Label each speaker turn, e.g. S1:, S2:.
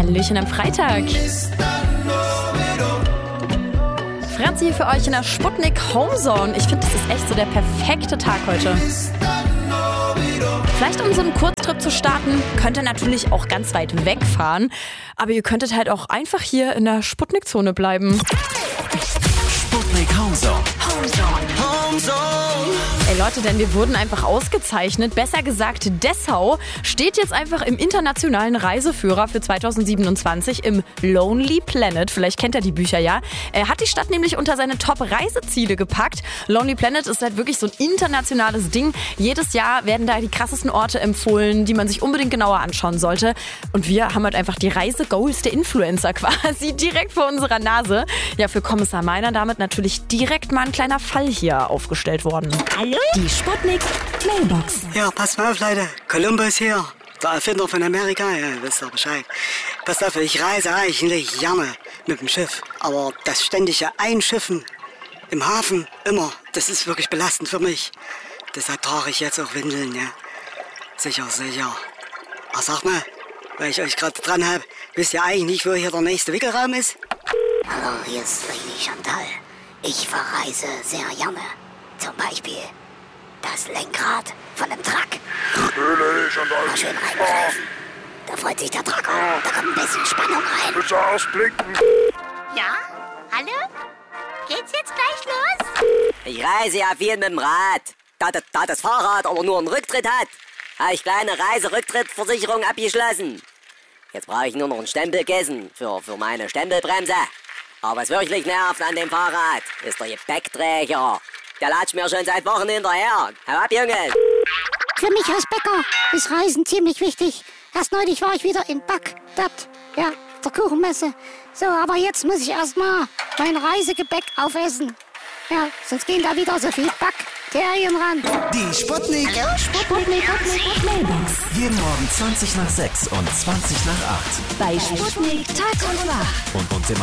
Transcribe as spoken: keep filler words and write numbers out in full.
S1: Hallöchen am Freitag. Franzi für euch in der Sputnik Homezone. Ich finde, das ist echt so der perfekte Tag heute. Vielleicht um so einen Kurztrip zu starten, könnt ihr natürlich auch ganz weit wegfahren. Aber ihr könntet halt auch einfach hier in der Sputnik-Zone bleiben.
S2: Sputnik Homezone. Homezone. Homezone.
S1: Ey Leute, denn wir wurden einfach ausgezeichnet. Besser gesagt, Dessau steht jetzt einfach im internationalen Reiseführer für zweitausendsiebenundzwanzig im Lonely Planet. Vielleicht kennt ihr die Bücher ja. Er hat die Stadt nämlich unter seine Top-Reiseziele gepackt. Lonely Planet ist halt wirklich so ein internationales Ding. Jedes Jahr werden da die krassesten Orte empfohlen, die man sich unbedingt genauer anschauen sollte. Und wir haben halt einfach die Reise-Goals der Influencer quasi direkt vor unserer Nase. Ja, für Kommissar Meiner damit natürlich direkt mal ein kleiner Fall hier aufgestellt worden.
S3: Hallo?
S1: Die Sputnik Mailbox.
S4: Ja, passt mal auf, Leute. Columbus hier. Der Erfinder von Amerika. Ja, wisst ihr Bescheid. Passt auf, ich reise eigentlich gerne mit dem Schiff. Aber das ständige Einschiffen im Hafen, immer, das ist wirklich belastend für mich. Deshalb trage ich jetzt auch Windeln, ja. Sicher, sicher. Ach, sag mal, weil ich euch gerade dran habe, wisst ihr eigentlich nicht, wo hier der nächste Wickelraum ist?
S3: Hallo, hier ist Lady Chantal. Ich verreise sehr gerne. Zum Beispiel das Lenkrad von einem Truck. Mal schön reingreifen. Da freut sich der Trucker. Da kommt ein bisschen Spannung rein.
S5: Bitte ausblicken.
S6: Ja? Hallo? Geht's jetzt gleich los?
S7: Ich reise ja viel mit dem Rad. Da, da, da das Fahrrad aber nur einen Rücktritt hat, habe ich kleine Reiserücktrittversicherung abgeschlossen. Jetzt brauche ich nur noch einen Stempelkissen für, für meine Stempelbremse. Aber was wirklich nervt an dem Fahrrad, ist der Gepäckträger. Der latscht mir schon seit Wochen hinterher. Hau ab, Junge!
S3: Für mich als Bäcker ist Reisen ziemlich wichtig. Erst neulich war ich wieder in Bagdad. Ja, der Kuchenmesse. So, aber jetzt muss ich erstmal mein Reisegebäck aufessen. Ja, sonst gehen da wieder so viel Bakterien ran.
S2: Die Sputnik.
S3: Hallo, Sputnik, Sputnik, Mailbox.
S2: Jeden Morgen zwanzig nach sechs und zwanzig nach acht.
S1: Bei Sputnik Tag und Wach.
S2: Und, und im